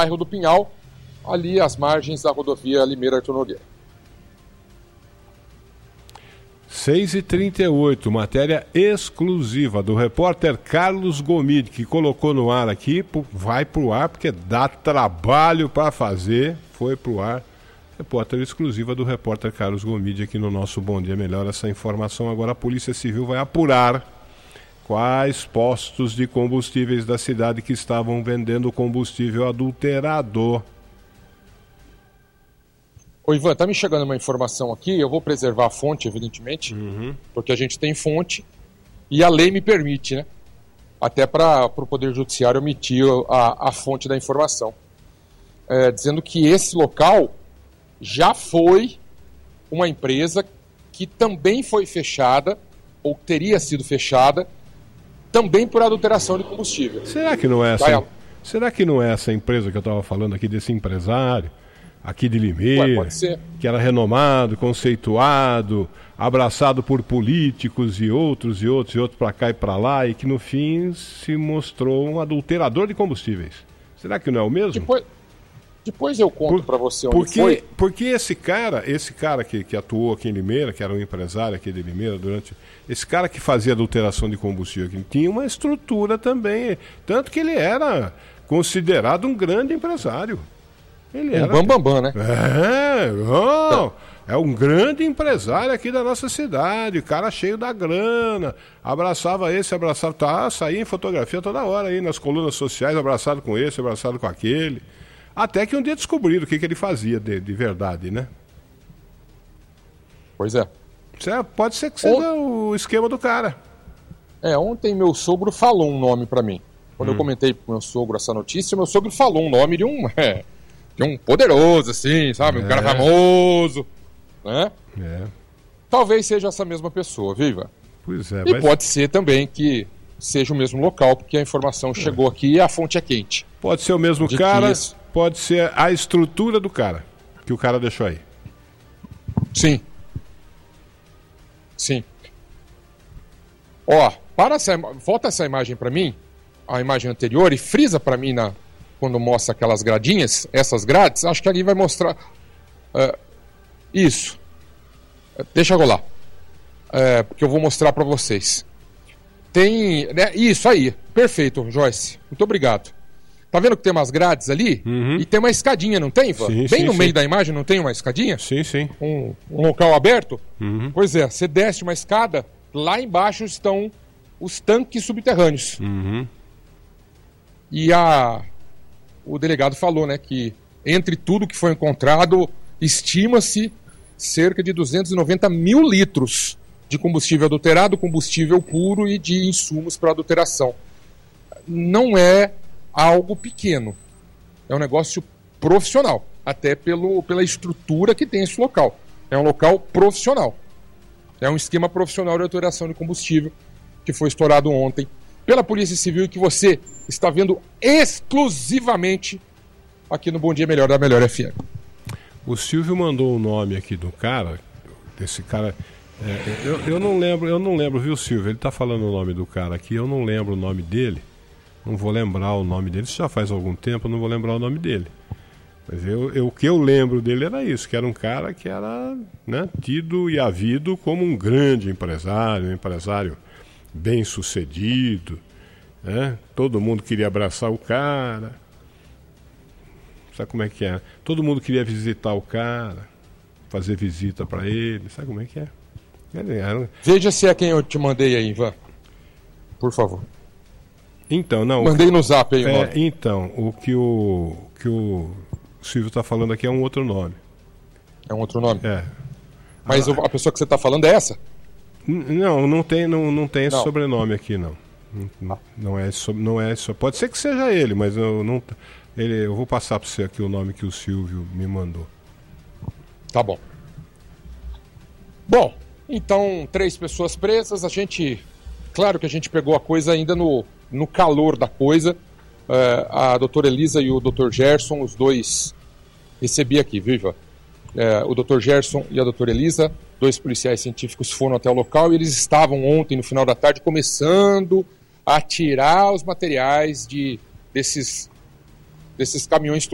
bairro do Pinhal, ali às margens da rodovia Limeira Arthur Nogueira. 6h38, matéria exclusiva do repórter Carlos Gomide, que colocou no ar aqui, vai pro ar porque dá trabalho para fazer, foi pro ar. Repórter exclusiva do repórter Carlos Gomide aqui no nosso Bom Dia Melhor. Essa informação agora a Polícia Civil vai apurar quais postos de combustíveis da cidade que estavam vendendo combustível adulterado. Ô Ivan, tá me chegando uma informação aqui, eu vou preservar a fonte, evidentemente, porque a gente tem fonte e a lei me permite, né? Até para o Poder Judiciário omitir a fonte da informação. Dizendo que esse local já foi uma empresa que também foi fechada, ou teria sido fechada, também por adulteração de combustível. Será que não é essa empresa que eu estava falando aqui, desse empresário? Aqui de Limeira, pode ser. Que era renomado, conceituado, abraçado por políticos e outros para cá e para lá, e que no fim se mostrou um adulterador de combustíveis. Será que não é o mesmo? Depois eu conto para você onde foi. Porque esse cara que atuou aqui em Limeira, que era um empresário aqui de Limeira, esse cara que fazia adulteração de combustível aqui, tinha uma estrutura também, tanto que ele era considerado um grande empresário. Ele era bambambam, né? É um grande empresário aqui da nossa cidade, cara cheio da grana, abraçava saía em fotografia toda hora aí nas colunas sociais, abraçado com esse, abraçado com aquele, até que um dia descobriram o que ele fazia de verdade, né? Pois é. Pode ser que seja o esquema do cara. Ontem meu sogro falou um nome pra mim. Quando eu comentei pro meu sogro essa notícia, meu sogro falou um nome de um poderoso, assim, sabe? Um cara famoso, né? Talvez seja essa mesma pessoa, viva. Pois é. E pode ser também que seja o mesmo local, porque a informação chegou aqui e a fonte é quente. Pode ser o mesmo cara, pode ser a estrutura do cara, que o cara deixou aí. Sim. Ó, volta essa imagem pra mim, a imagem anterior, e frisa pra mim quando mostra aquelas gradinhas, essas grades, acho que ali vai mostrar isso. Deixa rolar, porque eu vou mostrar para vocês. Tem, isso aí, perfeito, Joyce, muito obrigado. Tá vendo que tem umas grades ali? E tem uma escadinha, não tem, Ivan? Bem no meio da imagem não tem uma escadinha? Sim. Um local aberto? Pois é, você desce uma escada, lá embaixo estão os tanques subterrâneos. E o delegado falou, né, que entre tudo que foi encontrado, estima-se cerca de 290 mil litros de combustível adulterado, combustível puro e de insumos para adulteração. Não é algo pequeno, é um negócio profissional, até pela estrutura que tem esse local. É um local profissional, é um esquema profissional de adulteração de combustível que foi estourado ontem pela Polícia Civil e que você está vendo exclusivamente aqui no Bom Dia Melhor da Melhor FM. O Silvio mandou o nome aqui do cara, desse cara. Eu não lembro, viu, Silvio? Ele está falando o nome do cara aqui, eu não lembro o nome dele. Não vou lembrar o nome dele, isso já faz algum tempo, eu não vou lembrar o nome dele. Mas o que eu lembro dele era isso, que era um cara que era, né, tido e havido como um grande empresário, um empresário bem sucedido, né? Todo mundo queria abraçar o cara. Sabe como é que é? Todo mundo queria visitar o cara, fazer visita para ele, sabe como é que é? Veja se é quem eu te mandei aí, Ivan. Por favor. Então, não. Mandei no zap aí, então, o que o Silvio está falando aqui é um outro nome. É um outro nome? Mas a pessoa que você está falando é essa? Não tem esse sobrenome aqui, não. Não é isso. Pode ser que seja ele, mas eu vou passar para você aqui o nome que o Silvio me mandou. Tá bom. Bom, então 3 pessoas presas. Claro que a gente pegou a coisa ainda no calor da coisa. A doutora Elisa e o doutor Gerson, os dois, recebi aqui, viva. O doutor Gerson e a doutora Elisa, 2 policiais científicos, foram até o local e eles estavam ontem, no final da tarde, começando a tirar os materiais desses caminhões